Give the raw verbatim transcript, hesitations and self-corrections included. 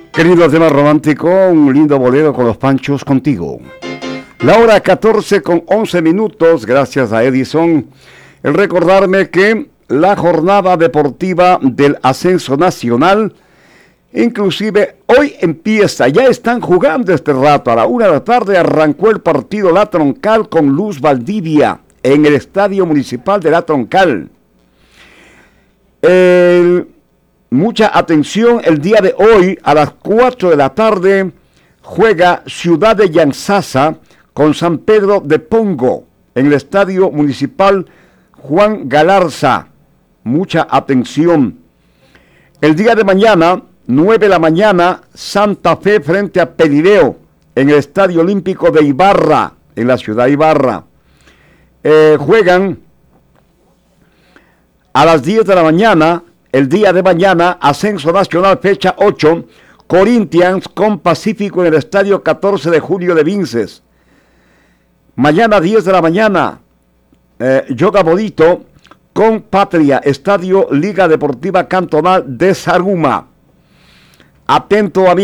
Querido tema romántico, un lindo bolero con los Panchos contigo. La hora catorce con once minutos, gracias a Edison. El recordarme que la jornada deportiva del ascenso nacional, inclusive hoy empieza, ya están jugando este rato, a la una de la tarde arrancó el partido La Troncal con Luz Valdivia en el Estadio Municipal de La Troncal. El... Mucha atención, el día de hoy a las cuatro de la tarde juega Ciudad de Yanzasa con San Pedro de Pongo en el Estadio Municipal Juan Galarza. Mucha atención. El día de mañana, nueve de la mañana, Santa Fe frente a Pelileo en el Estadio Olímpico de Ibarra, en la ciudad de Ibarra. Eh, juegan a las diez de la mañana. El día de mañana, Ascenso Nacional, fecha ocho, Corinthians con Pacífico en el Estadio catorce de julio de Vinces. Mañana, diez de la mañana, eh, Yoga Bonito con Patria, Estadio Liga Deportiva Cantonal de Saruma. Atento, amigo.